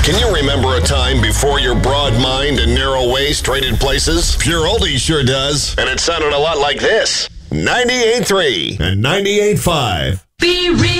Can you remember a time before your broad mind and narrow waist traded places? Pure Oldie sure does. And it sounded a lot like this. 98.3 and 98.5. Be real.